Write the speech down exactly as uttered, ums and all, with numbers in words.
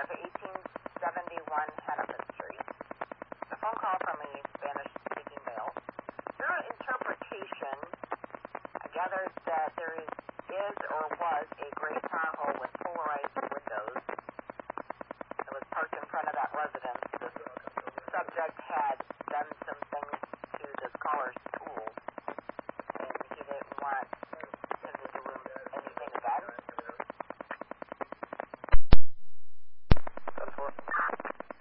of eighteen seventy-one Hennepin Street. A phone call from a Spanish-speaking male. Through interpretation, I gathered that there is, is or was a gray Tahoe with polarized windows that was parked in front of that residence. The subject had done some